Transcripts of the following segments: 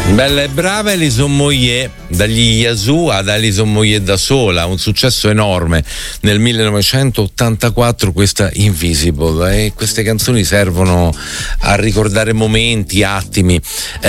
Bella e brava Alison Moyet, dagli Yazoo ad Alison Moyet da sola, un successo enorme nel 1984, questa Invisible, e queste canzoni servono a ricordare momenti, attimi.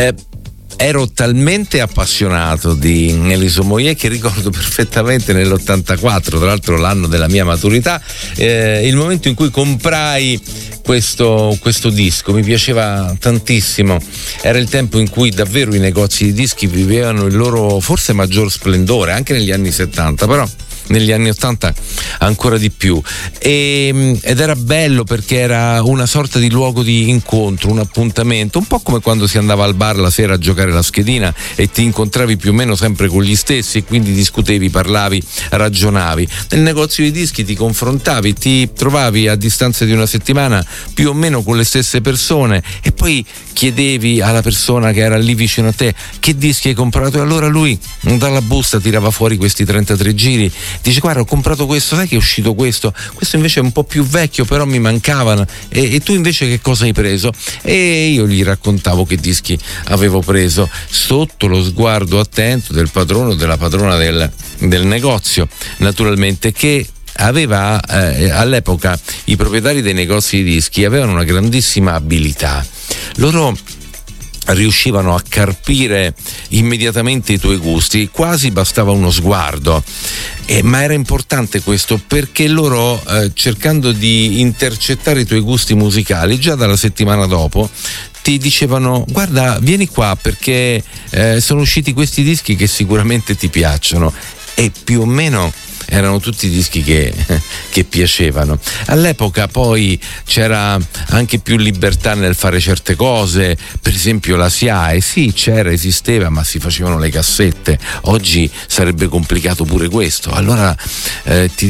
Ero talmente appassionato di Alison Moyet che ricordo perfettamente nell'84, tra l'altro l'anno della mia maturità, il momento in cui comprai questo disco. Mi piaceva tantissimo, era il tempo in cui davvero i negozi di dischi vivevano il loro forse maggior splendore, anche negli anni 70, però negli anni 80 ancora di più, ed era bello perché era una sorta di luogo di incontro, un appuntamento, un po' come quando si andava al bar la sera a giocare la schedina e ti incontravi più o meno sempre con gli stessi e quindi discutevi, parlavi, ragionavi. Nel negozio di dischi ti confrontavi, ti trovavi a distanza di una settimana più o meno con le stesse persone e poi chiedevi alla persona che era lì vicino a te: che dischi hai comprato? E allora lui dalla busta tirava fuori questi 33 giri, dice: guarda, ho comprato questo, sai che è uscito questo invece è un po' più vecchio, però mi mancavano, e tu invece che cosa hai preso? E io gli raccontavo che dischi avevo preso, sotto lo sguardo attento del padrone o della padrona del negozio, naturalmente, che aveva all'epoca, i proprietari dei negozi di dischi avevano una grandissima abilità. Loro riuscivano a carpire immediatamente i tuoi gusti, quasi bastava uno sguardo, ma era importante questo perché loro, cercando di intercettare i tuoi gusti musicali, già dalla settimana dopo ti dicevano: guarda, vieni qua perché sono usciti questi dischi che sicuramente ti piacciono, e più o meno erano tutti dischi che piacevano. All'epoca poi c'era anche più libertà nel fare certe cose, per esempio la SIAE, sì, esisteva, ma si facevano le cassette. Oggi sarebbe complicato pure questo. Allora ti